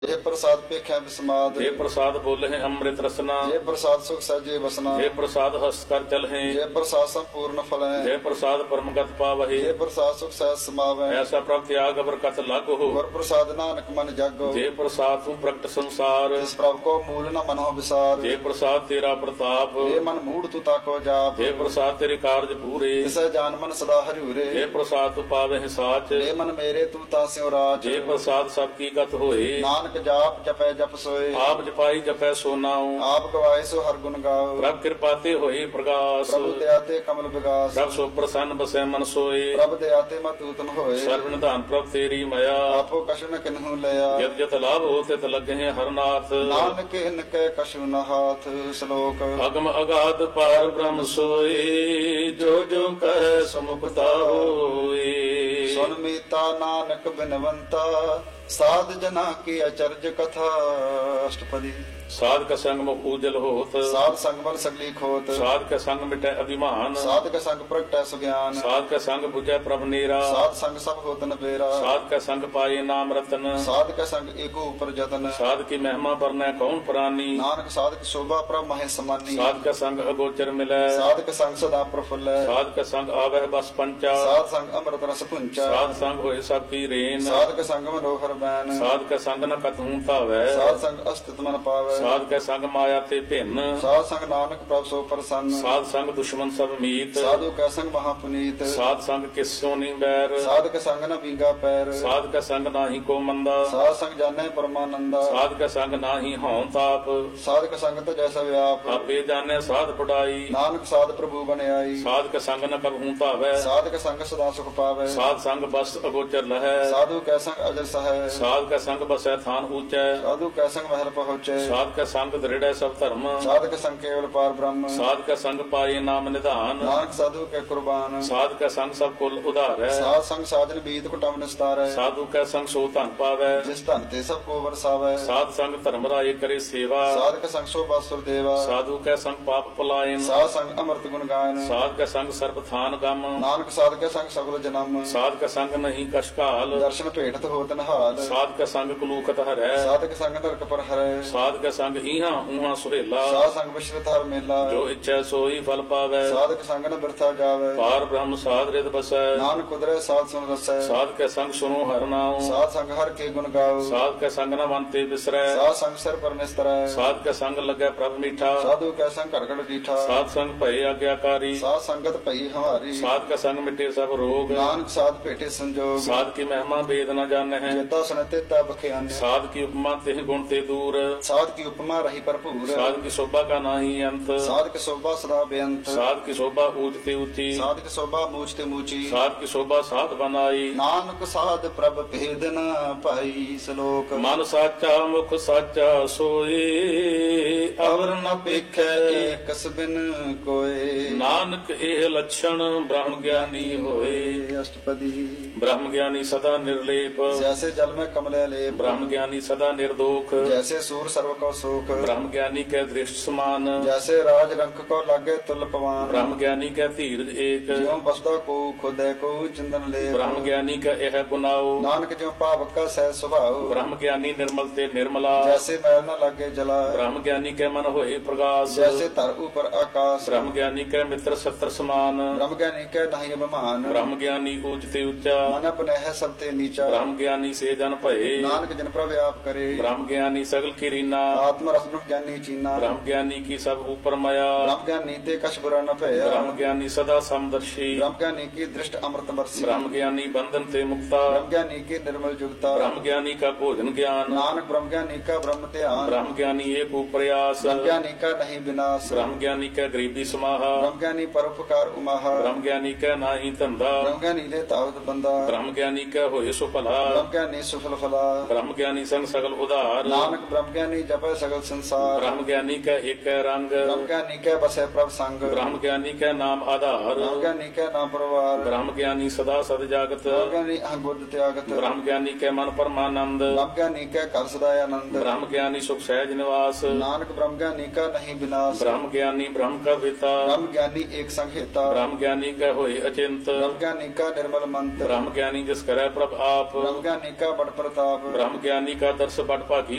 ਜੇ ਪ੍ਰਸਾਦ ਪੇਖਿਆ ਬਿਸਮਾਦ, ਜੇ ਪ੍ਰਸਾਦ ਬੋਲੇ ਅੰਮ੍ਰਿਤ ਰਸਨਾ, ਜੇ ਪ੍ਰਸਾਦ ਸੁਖ ਸਹਿਜੇ ਵਸਨਾ, ਜੇ ਪ੍ਰਸਾਦ ਹਸ ਕਰ ਚਲਹਿ, ਜੇ ਪ੍ਰਸਾਦ ਸੰਪੂਰਨ ਫਲੈ, ਜੇ ਪ੍ਰਸਾਦ ਪਰਮਗਤ ਪਾਵਹਿ, ਜੇ ਪ੍ਰਸਾਦ ਸੁਖ ਸਹਿਜ ਸਮਾਵੈ, ਐਸਾ ਪ੍ਰਭ ਤਿਆਗ ਬਰਕਤ ਲਾਗੋ, ਗੁਰ ਪ੍ਰਸਾਦ ਨਾਨਕ ਮਨ ਜਾਗੋ, ਜੇ ਪ੍ਰਸਾਦ ਤੂੰ ਪ੍ਰਗਟ ਸੰਸਾਰ, ਜਿਸ ਪ੍ਰਭ ਕੋ ਮੂਲ ਨ ਮਨੋ ਵਿਸਾਰ, ਜੇ ਪ੍ਰਸਾਦ ਤੇਰਾ ਪ੍ਰਤਾਪ, ਜੇ ਮਨ ਮੂੜ ਤੂ ਤਾਕੋ ਜਾਪ, ਜੇ ਪ੍ਰਸਾਦ ਤੇਰੇ ਕਾਰਜ ਪੂਰੇ, ਤਿਸੈ ਜਾਨ ਮਨ ਸਦਾ ਜੇ ਹਰਿਉਰੇ, ਪ੍ਰਸਾਦ ਤੂੰ ਪਾਵਹਿ ਸਾਚ, ਜੇ ਮਨ ਮੇਰੇ ਤੂ ਤਾ ਸਿਉ ਰਾਜ, ਜੇ ਪ੍ਰਸਾਦ ਸਭ ਕੀ ਗਤ ਹੋਏ, ਨਾਨਕ ਜਾਪ ਜਪੈ ਜਪ ਸੋਏ, ਆਪ ਜਪਾਈ ਜਪੈ ਸੋ ਨਾਉ, ਆਪ ਗਵਾਏ ਸੋ ਹਰ ਗੁਣ ਗਾਓ, ਪ੍ਰਭ ਕਿਰਪਾ ਤੇ ਹੋਏ ਪ੍ਰਗਾਸ, ਪ੍ਰਭੂ ਦਇਆ ਤੇ ਕਮਲ ਵਿਗਾਸ, ਪ੍ਰਭ ਸੋ ਪ੍ਰਸੰਨ ਬਸੈ ਮਨ ਸੋਏ, ਪ੍ਰਭ ਦਇਆ ਤੇ ਮਤੂਤਨ ਹੋਏ, ਸਰਵ ਨਿਧਾਨ ਪ੍ਰਭ ਤੇਰੀ ਮਾਇਆ, ਆਪੋ ਕਛੁ ਨ ਕਿਨਹੂ ਲਿਆ, ਜਤ ਜਤ ਲਾਭ ਹੋ ਤਿਤ ਲੱਗਹਿ ਹਰਨਾਥ, ਨਾਨਕ ਇਨ ਕੈ ਕਛੁ ਨ ਹਾਥ। ਸ਼ਲੋਕ ਅਗਮ ਅਗਾਧ ਪਾਰ ਬ੍ਰਹਮ ਸੋਏ, ਜੋ ਜੋ ਕਹਿ ਸਮੁਕਤਾ ਹੋਏ, ਸੁਨ ਮੀਤਾ ਨਾਨਕ ਬਿਨਵੰਤਾ, ਸਾਧ ਜਨਾ ਕੀ ਅਚਰਜ ਕਥਾ। ਅਸ਼ਟਪਦੀ। ਸਾਧ ਕਾ ਸੰਗ ਮੁਖ ਉਜਲ ਹੋਤ, ਸਾਧ ਸੰਗ ਬਲ ਸਗਲੀ ਖੋਤ, ਸਾਧ ਕਾ ਸੰਗ ਮਿਟੈ ਅਭਿਮਾਨ, ਸਾਧ ਕਾ ਸੰਗ ਪ੍ਰਗਟੈ ਸੁਗਿਆਨ, ਸਾਧ ਕਾ ਸੰਗ 부ਜੈ ਪ੍ਰਭ ਨੀਰਾ, ਸਾਧ ਸੰਗ ਸਭ ਹੋਤ ਨਬੇਰਾ, ਸਾਧ ਕਾ ਸੰਗ ਪਾਏ ਨਾਮ ਰਤਨ, ਸਾਧ ਕਾ ਸੰਗ ਏਕੋ ਉਪਰ ਜਤਨ, ਸਾਧ ਕੀ ਮਹਿਮਾ ਵਰਨੈ ਕੌਣ ਪ੍ਰਾਨੀ, ਨਾਨਕ ਸਾਧ ਕੀ ਸ਼ੋਭਾ ਪ੍ਰਭ ਮਹਿ ਸਮਾਨੀ, ਸਾਧ ਕਾ ਸੰਗ ਅਗੋਚਰ ਮਿਲੈ, ਸਾਧ ਕਾ ਸੰਗ ਸਦਾ ਪ੍ਰਫੁੱਲੈ, ਸਾਧ ਕਾ ਸੰਗ ਆਵਹਿ ਬਸ ਪੰਚਾ, ਸਾਧ ਸੰਗ ਅੰਮ੍ਰਿਤ ਰਸ ਪੁੰਚਾ, ਸਾਧ ਸੰਗ ਹੋਏ ਸਭ ਕੀ ਰੇਨ, ਸਾਧ ਕਾ ਸੰਗ ਮਨੋਹਰ ਬੈਨ, ਸਾਧ ਕਾ ਸੰਗ ਨ ਕਤਹੂ ਧਾਵੈ, ਸਾਧ ਸੰਗ ਅਸਤਿਤ ਮਨ ਪਾਵੈ, ਸਾਧ ਕਾ ਸੰਗ ਮਾਇਆ ਤੇ ਭਿੰਨ, ਸਾਧ ਸੰਗ ਨਾਨਕ ਪ੍ਰਭ ਸੋ ਪ੍ਰਸੰਨ, ਸਾਧ ਸੰਗ ਦੁਸ਼ਮਨ ਸਭ ਮੀਤ, ਸਾਧੂ ਕਾ ਸੰਗ ਮਹਾ ਪੁਨੀਤ, ਸਾਧ ਸੰਗ ਕਿਸੋ ਨੀ ਬੈਰ, ਸਾਧ ਕਾ ਸੰਗ ਨ ਵਿੰਗਾ ਪੈਰ, ਸਾਧ ਕਾ ਸੰਗ ਨਾਹੀ ਕੋ ਮੰਦਾ, ਸਾਧ ਸੰਗ ਜਾਣੈ ਪਰਮਾਨੰਦਾ, ਸਾਧ ਕਾ ਸੰਗ ਨਾਹੀ ਹਉ ਤਾਪ, ਸਾਧ ਕਾ ਸੰਗ ਤੇ ਜੈਸਾ ਵਿਆਪ, ਆਪੇ ਜਾਣੈ ਸਾਧ ਪੜਾਈ, ਨਾਨਕ ਸਾਧ ਪ੍ਰਭੂ ਬਣਾਈ, ਸਾਧ ਕਾ ਸੰਗ ਨ ਕਬਹੂ ਧਾਵੈ, ਸਾਧ ਕਾ ਸੰਗ ਸਦਾ ਸੁਖ ਪਾਵੈ, ਸਾਧ ਸੰਗ ਬਸ ਅਗੋਚਰ ਲਹੈ, ਸਾਧੂ ਕਾ ਸੰਗ ਅਜਰ ਸਹੈ, ਸਾਧ ਕਾ ਸੰਗ ਬਸੈ ਥਾਨ ਊਚੈ, ਸਾਧੂ ਕਾ ਸੰਗ ਮਹਿਲ ਪਹੁੰਚੈ, ਸਾਧ ਕਾ ਸੰਗ ਦ੍ਰਿੜੈ ਸਭ ਧਰਮ, ਸਾਧ ਕਾ ਸੰਗ ਕੇਵਲ ਪਾਰ ਬ੍ਰਹਮ, ਸਾਧ ਕਾ ਸੰਗ ਪਾਏ ਨਾਮ ਨਿਧਾਨ, ਨਾਨਕ ਸਾਧੂ ਕੇ ਕੁਰਬਾਨ, ਸਾਧ ਕਾ ਸੰਗ ਸਭ ਕੁਲ ਉਧਾਰੈ, ਸਾਧ ਸੰਗ ਸਾਜਨ ਬੀਤ ਕੁਟਮ ਨਿਸਤਾਰੈ, ਸਾਧੂ ਕਾ ਸੰਗ ਸੋ ਧਨ ਪਾਵੈ, ਜਿਸ ਧਨ ਤੇ ਸਭ ਕੋ ਵਰਸਾਵੈ, ਸਾਧ ਸੰਗ ਧਰਮ ਰਾਏ ਕਰੇ ਸੇਵਾ, ਸਾਧ ਕਾ ਸੰਗ ਸੋ ਬਾਸੁਰ ਦੇਵਾ, ਸਾਧੂ ਕਾ ਸੰਗ ਪਾਪ ਪਲਾਇਨ, ਸਾਧ ਸੰਗ ਅੰਮ੍ਰਿਤ ਗੁਣ ਗਾਇਨ, ਸਾਧ ਕਾ ਸੰਗ ਸਰਬ ਥਾਨ ਗਮ, ਨਾਨਕ ਸਾਧ ਕਾ ਸੰਗ ਸਗਲ ਜਨਮ, ਸਾਧ ਕਾ ਸੰਗ ਨਹੀਂ ਕਸ਼ਕਾਲ, ਦਰਸ਼ਨ ਭੇਟਤ ਹੋਤ ਨਹਾਲ, ਸਾਧ ਕਾ ਸੰਗ ਕਲੂਕਤ ਹਰੈ, ਸਾਧ ਕਾ ਸੰਗ ਨਰਕ ਪਰ ਹਰੈ, ਸਾਧ ਕਾ ਸੰਗ ਈਹਾਂ ਊਹਾਂ ਸੁਹੇਲਾ, ਸਾਧ ਸੰਗ ਵਿਸ਼ਰਤ ਹਰ ਮੇਲਾ, ਜੋ ਇੱਛੈ ਸੋਈ ਫਲ ਪਾਵੈ, ਸਾਧ ਕਾ ਸੰਗ ਨ ਬਿਰਥਾ ਜਾਵੈ, ਪਾਰ ਬ੍ਰਹਮ ਸਾਧ ਰਿਤ ਬਸੈ, ਨਾਨਕ ਕੁਦਰੈ ਸਾਧ ਸੁਨ ਰਸੈ, ਸਾਧ ਕਾ ਸੰਗ ਸੁਨੋ ਹਰਿ ਨਾਉ, ਸਾਧ ਸੰਗ ਹਰ ਕੇ ਗੁਣ ਗਾਓ, ਸਾਧ ਕਾ ਸੰਗ ਨ ਮਨ ਤੇ ਬਿਸਰੈ, ਸਾਧ ਸੰਗ ਸਿਰ ਪਰ ਨਿਸਤਰੈ, ਸਾਧ ਕਾ ਸੰਗ ਲੱਗੈ ਪ੍ਰਭ ਮੀਠਾ, ਸਾਧੂ ਕਾ ਸੰਗ ਘੜ ਘੜ ਡੀਠਾ, ਸਾਧ ਸੰਗ ਭਏ ਆਗਿਆਕਾਰੀ, ਸਾਧ ਸੰਗਤ ਭਈ ਹਮਾਰੀ, ਸਾਧ ਕਾ ਸੰਗ ਮਿਟੇ ਸਭ ਰੋਗ, ਨਾਨਕ ਸਾਧ ਭੇਟੇ ਸੰਜੋਗ, ਸਾਧ ਕੀ ਮਹਿਮਾ ਵੇਦ ਨ ਜਾਣਹਿ, ਚੇਤਾ ਸੁਨਤੇ ਤਾ ਬਖਿਆਨ, ਸਾਧ ਕੀ ਉਪਮਾ ਤਿਹ ਗੁਣ ਤੇ ਦੂਰ, ਸਾਧ ਕੀ ਉਪਮਾ ਰਹੀ ਭਰਪੂਰ, ਸਾਧ ਕੀ ਸ਼ੋਭਾ ਕਾ ਨਾਹੀ ਅੰਤ, ਸਾਧ ਕੀ ਸੋਭਾ ਸਦਾ ਬੇਅੰਤ, ਸਾਧ ਕੀ ਸ਼ੋਭਾ ਊਚ ਤੇ ਉੱਚੀ, ਸਾਧ ਕੀ ਸੋਭਾ ਮੂਚ ਤੇ ਮੂਚੀ, ਸਾਧ ਕੀ ਸ਼ੋਭਾ ਸਾਧ ਬਨਾਈ, ਨਾਨਕ ਸਾਧ ਪ੍ਰਭ ਭੇਦ ਨ ਭਾਈ। ਸ਼ਲੋਕ। ਮਨ ਸਾਚਾ ਮੁਖ ਸਾਚਾ ਸੋਏ, ਅਵਰ ਨ ਪੇਖੈ ਏਕਸ ਬਿਨ ਕੋਏ, ਨਾਨਕ ਇਹ ਲੱਛਣ ਬ੍ਰਹਮ ਗਿਆਨੀ ਹੋਏ। ਅਸ਼ਟਪਦੀ। ਬ੍ਰਹਮ ਗਿਆਨੀ ਸਦਾ ਨਿਰਲੇਪ, ਜੈਸੇ ਜਲ ਮੈਂ ਕਮਲੇ ਲੇਪ, ਬ੍ਰਹਮ ਗਿਆਨੀ ਸਦਾ ਨਿਰਦੋਖ, ਜੈਸੇ ਸੂਰ ਸਰਵ ਕੋ ਸੂਖ, ਬ੍ਰਹਮ ਗਿਆਨੀ ਕੈ ਦ੍ਰਿਸ਼ਟ ਸਮਾਨ, ਜੈਸੇ ਰਾਜ ਰੰਕ ਕੋ ਲਾਗੇ ਤੁਲ ਪਵਾਨ, ਬ੍ਰਹਮ ਗਿਆਨੀ ਕੈ ਧੀਰਜ ਏਕ, ਜਿਉ ਬਸਦਾ ਕੋ ਖੁਦੈ ਕੋ ਚੰਦਨ ਲੇਪ, ਬ੍ਰਹਮ ਗਿਆਨੀ ਕੈ ਇਹ ਗੁਨਾਉ, ਨਾਨਕ ਜਿਉ ਭਾਵਕ ਕਾ ਸਹਿ ਸੁਭਾਉ, ਬ੍ਰਹਮ ਗਿਆਨੀ ਨਿਰਮਲ ਤੇ ਨਿਰਮਲਾ, ਜੈਸੇ ਮੈਲ ਨ ਲਾਗੇ ਜਲਾ, ਬ੍ਰਹਮ ਗਿਆਨੀ ਕੈ ਮਨ ਹੋਏ ਪ੍ਰਗਾਸ, ਜੈਸੇ ਧਰ ਉਪਰ ਆਕਾਸ, ਬ੍ਰਹਮ ਗਿਆਨੀ ਕੈ ਮਿੱਤਰ ਸਤਰ ਸਮਾਨ, ਬ੍ਰਹਮ ਗਿਆਨੀ ਕੈ ਨਹੀਂ ਅਭਿਮਾਨ, ਬ੍ਰਹਮ ਗਿਆਨੀ ਊਚ ਤੇ ਉੱਚਾ, ਮਨ ਆਪਣਹਿ ਸਭ ਤੇ ਨੀਚਾ, ਬ੍ਰਹਮ ਗਿਆਨੀ ਸੇ ਜਨ ਭਏ, ਨਾਨਕ ਜਿਨ ਪ੍ਰਭ ਆਪ ਕਰੇ, ਬ੍ਰਹਮ ਗਿਆਨੀ ਸਗਲ ਕੀ ਰੀਨਾ, ਆਤਮ ਰਸ ਬ੍ਰਹਮ ਗਿਆਨੀ ਚੀਨਾ, ਬ੍ਰਹਮ ਗਿਆਨੀ ਕੀ ਸਭ ਉਪਰ ਮਾਇਆ, ਬ੍ਰਹਮ ਗਿਆਨੀ ਤੇ ਕਛ ਬੁਰਾ ਨ ਭਇਆ, ਬ੍ਰਹਮ ਗਿਆਨੀ ਸਦਾ ਸਮਦਰਸ਼ੀ, ਬ੍ਰਹਮ ਗਿਆਨੀ ਕੀ ਦ੍ਰਿਸ਼ਟ ਅੰਮ੍ਰਿਤ ਵਰਸੀ, ਬ੍ਰਹਮ ਗਿਆਨੀ ਬੰਧਨ ਤੇ ਮੁਕਤਾ, ਬ੍ਰਹਮ ਗਿਆਨੀ ਕੀ ਨਿਰਮਲ ਜੁਗਤਾ, ਬ੍ਰਹਮ ਗਿਆਨੀ ਕਾ ਭੋਜਨ ਗਿਆਨ, ਨਾਨਕ ਬ੍ਰਹਮ ਗਿਆਨੀ ਕਾ ਬ੍ਰਹਮ ਧਿਆਨ, ਬ੍ਰਹਮ ਗਿਆਨੀ ਏਕ ਉਪਰਿਆਸ, ਬ੍ਰਹਮ ਗਿਆਨੀ ਕਾ ਨਹੀਂ ਵਿਨਾਸ਼, ਬ੍ਰਹਮ ਗਿਆਨੀ ਕੈ ਗਰੀਬੀ ਸਮਾਹਾ, ਬ੍ਰਹਮ ਗਿਆਨੀ ਪਰਉਪਕਾਰ ਉਮਾਹਾ, ਬ੍ਰਹਮ ਗਿਆਨੀ ਕੈ ਨਾਹੀ ਧੰਦਾ, ਬ੍ਰਹਮ ਗਿਆਨੀ ਲੈ ਤਾਵਤ ਬੰਦਾ, ਬ੍ਰਹਮ ਗਿਆਨੀ ਕੈ ਹੋਏ ਸੋ ਭਲਾ, ਬ੍ਰਹਮ ਗਿਆਨੀ ਸੁਫਲ ਫਲਾ, ਬ੍ਰਹਮ ਗਿਆਨੀ ਸੰਗ ਸਗਲ ਉਧਾਰ, ਨਾਨਕ ਬ੍ਰਹਮ ਗਿਆਨੀ ਜਪੈ ਸਗਲ ਸੰਸਾਰ, ਬ੍ਰਹਮ ਗਿਆਨੀ ਕੈ ਏਕੈ ਰੰਗ, ਬ੍ਰਹਮ ਗਿਆਨੀ ਕੈ ਬਸੈ ਪ੍ਰਭ ਸੰਗ, ਬ੍ਰਹਮ ਗਿਆਨੀ ਕੈ ਨਾਮ ਆਧਾਰ, ਬ੍ਰਹਮ ਗਿਆਨੀ ਕੈ ਨਾਮ ਪਰਵਾਰ, ਬ੍ਰਹਮ ਗਿਆਨੀ ਸਦਾ ਸਦ ਜਾਗਤ, ਬ੍ਰਹਮ ਗਿਆਨੀ ਅਹੰਬੁੱਧ ਤਿਆਗਤ, ਬ੍ਰਹਮ ਗਿਆਨੀ ਕੈ ਮਨ ਪਰਮਾਨੰਦ, ਬ੍ਰਹਮ ਗਿਆਨੀ ਕੈ ਘਰ ਸਦਾ ਆਨੰਦ, ਬ੍ਰਹਮ ਗਿਆਨੀ ਸੁਖ ਸਹਿਜ ਨਿਵਾਸ, ਨਾਨਕ ਬ੍ਰਹਮ ਗਿਆਨੀ ਕਾ ਨਹੀਂ ਵਿਨਾਸ਼, ਬ੍ਰਹਮ ਗਿਆਨੀ ਬ੍ਰਹਮ ਕਾ ਪਿਤਾ, ਬ੍ਰਹਮ ਗਿਆਨੀ ਏਕ ਸੰਘੇਤਾ, ਬ੍ਰਹਮ ਗਿਆਨੀ ਕੈ ਹੋਏ ਅਚਿੰਤ, ਬ੍ਰਹਮ ਗਿਆਨੀ ਕਾ ਨਿਰਮਲ ਮੰਤ, ਬ੍ਰਹਮ ਗਿਆਨੀ ਜਿਸ ਕਰੈ ਪ੍ਰਭ ਆਪ, ਬ੍ਰਹਮ ਗਿਆਨੀ ਕਾ ਬਟ ਪ੍ਰਤਾਪ ਬ੍ਰਹਮ ਗਿਆਨੀ ਕਾ ਦਰਸ ਬਟ ਭਾਗੀ